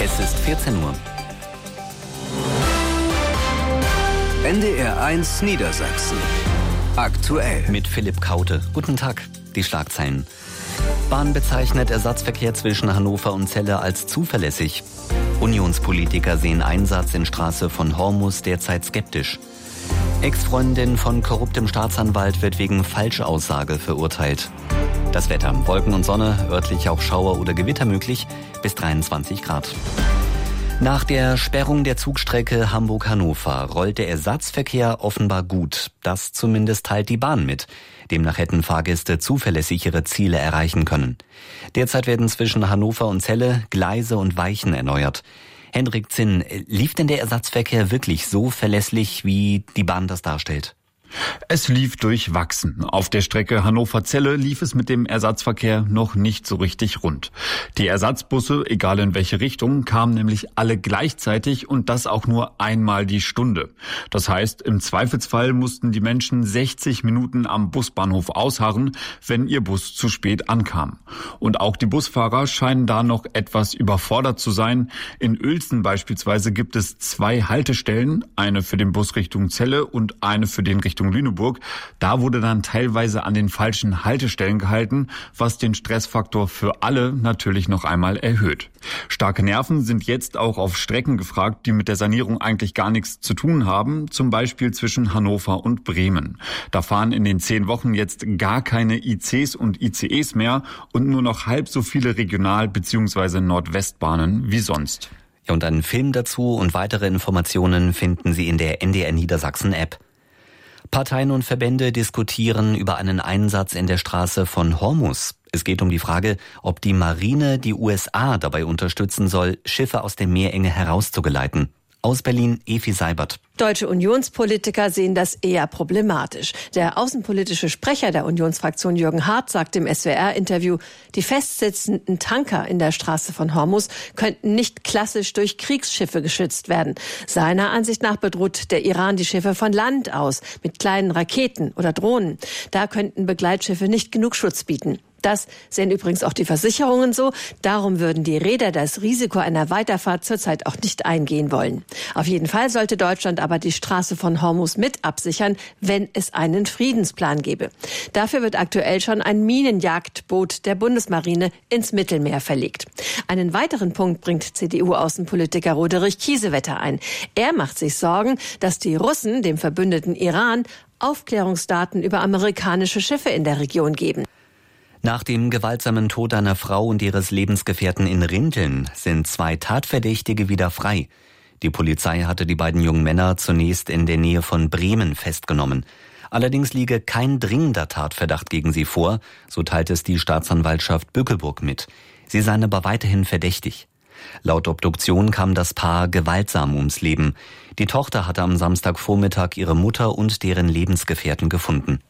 Es ist 14 Uhr. NDR 1 Niedersachsen. Aktuell. Mit Philipp Kaute. Guten Tag. Die Schlagzeilen. Bahn bezeichnet Ersatzverkehr zwischen Hannover und Celle als zuverlässig. Unionspolitiker sehen Einsatz in Straße von Hormus derzeit skeptisch. Ex-Freundin von korruptem Staatsanwalt wird wegen Falschaussage verurteilt. Das Wetter. Wolken und Sonne, örtlich auch Schauer oder Gewitter möglich, bis 23 Grad. Nach der Sperrung der Zugstrecke Hamburg-Hannover rollt der Ersatzverkehr offenbar gut. Das zumindest teilt die Bahn mit. Demnach hätten Fahrgäste zuverlässig ihre Ziele erreichen können. Derzeit werden zwischen Hannover und Celle Gleise und Weichen erneuert. Hendrik Zinn, lief denn der Ersatzverkehr wirklich so verlässlich, wie die Bahn das darstellt? Es lief durchwachsen. Auf der Strecke Hannover-Celle lief es mit dem Ersatzverkehr noch nicht so richtig rund. Die Ersatzbusse, egal in welche Richtung, kamen nämlich alle gleichzeitig und das auch nur einmal die Stunde. Das heißt, im Zweifelsfall mussten die Menschen 60 Minuten am Busbahnhof ausharren, wenn ihr Bus zu spät ankam. Und auch die Busfahrer scheinen da noch etwas überfordert zu sein. In Uelzen beispielsweise gibt es 2 Haltestellen, eine für den Bus Richtung Celle und eine für den Richtung Lüneburg. Da wurde dann teilweise an den falschen Haltestellen gehalten, was den Stressfaktor für alle natürlich noch einmal erhöht. Starke Nerven sind jetzt auch auf Strecken gefragt, die mit der Sanierung eigentlich gar nichts zu tun haben, zum Beispiel zwischen Hannover und Bremen. Da fahren in den 10 Wochen jetzt gar keine ICs und ICEs mehr und nur noch halb so viele Regional- bzw. Nordwestbahnen wie sonst. Ja, und einen Film dazu und weitere Informationen finden Sie in der NDR Niedersachsen App. Parteien und Verbände diskutieren über einen Einsatz in der Straße von Hormus. Es geht um die Frage, ob die Marine die USA dabei unterstützen soll, Schiffe aus der Meerenge herauszugeleiten. Aus Berlin, Efi Seibert. Deutsche Unionspolitiker sehen das eher problematisch. Der außenpolitische Sprecher der Unionsfraktion Jürgen Hart sagt im SWR-Interview, die festsitzenden Tanker in der Straße von Hormus könnten nicht klassisch durch Kriegsschiffe geschützt werden. Seiner Ansicht nach bedroht der Iran die Schiffe von Land aus mit kleinen Raketen oder Drohnen. Da könnten Begleitschiffe nicht genug Schutz bieten. Das sehen übrigens auch die Versicherungen so. Darum würden die Reeder das Risiko einer Weiterfahrt zurzeit auch nicht eingehen wollen. Auf jeden Fall sollte Deutschland aber die Straße von Hormus mit absichern, wenn es einen Friedensplan gäbe. Dafür wird aktuell schon ein Minenjagdboot der Bundesmarine ins Mittelmeer verlegt. Einen weiteren Punkt bringt CDU-Außenpolitiker Roderich Kiesewetter ein. Er macht sich Sorgen, dass die Russen dem verbündeten Iran Aufklärungsdaten über amerikanische Schiffe in der Region geben. Nach dem gewaltsamen Tod einer Frau und ihres Lebensgefährten in Rinteln sind 2 Tatverdächtige wieder frei. Die Polizei hatte die beiden jungen Männer zunächst in der Nähe von Bremen festgenommen. Allerdings liege kein dringender Tatverdacht gegen sie vor, so teilt es die Staatsanwaltschaft Bückeburg mit. Sie seien aber weiterhin verdächtig. Laut Obduktion kam das Paar gewaltsam ums Leben. Die Tochter hatte am Samstagvormittag ihre Mutter und deren Lebensgefährten gefunden.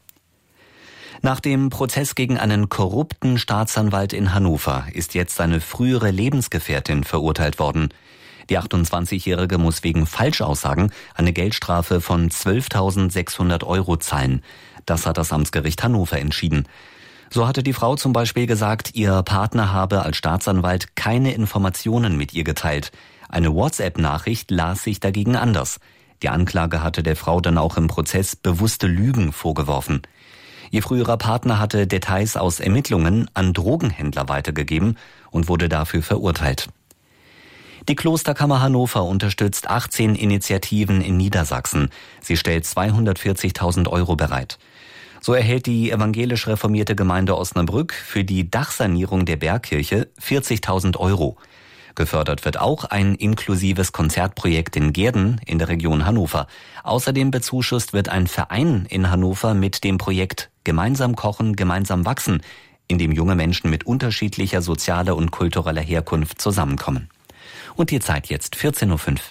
Nach dem Prozess gegen einen korrupten Staatsanwalt in Hannover ist jetzt seine frühere Lebensgefährtin verurteilt worden. Die 28-Jährige muss wegen Falschaussagen eine Geldstrafe von 12.600 € zahlen. Das hat das Amtsgericht Hannover entschieden. So hatte die Frau zum Beispiel gesagt, ihr Partner habe als Staatsanwalt keine Informationen mit ihr geteilt. Eine WhatsApp-Nachricht las sich dagegen anders. Die Anklage hatte der Frau dann auch im Prozess bewusste Lügen vorgeworfen. Ihr früherer Partner hatte Details aus Ermittlungen an Drogenhändler weitergegeben und wurde dafür verurteilt. Die Klosterkammer Hannover unterstützt 18 Initiativen in Niedersachsen. Sie stellt 240.000 € bereit. So erhält die evangelisch reformierte Gemeinde Osnabrück für die Dachsanierung der Bergkirche 40.000 €. Gefördert wird auch ein inklusives Konzertprojekt in Gehrden in der Region Hannover. Außerdem bezuschusst wird ein Verein in Hannover mit dem Projekt Gemeinsam kochen, gemeinsam wachsen, in dem junge Menschen mit unterschiedlicher sozialer und kultureller Herkunft zusammenkommen. Und die Zeit jetzt 14:05 Uhr.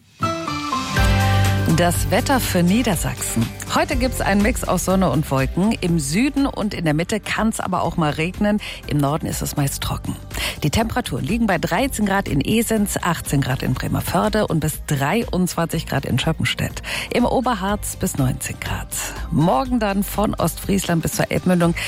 Das Wetter für Niedersachsen. Heute gibt es einen Mix aus Sonne und Wolken. Im Süden und in der Mitte kann es aber auch mal regnen. Im Norden ist es meist trocken. Die Temperaturen liegen bei 13 Grad in Esens, 18 Grad in Bremerförde und bis 23 Grad in Schöppenstedt. Im Oberharz bis 19 Grad. Morgen dann von Ostfriesland bis zur Elbmündung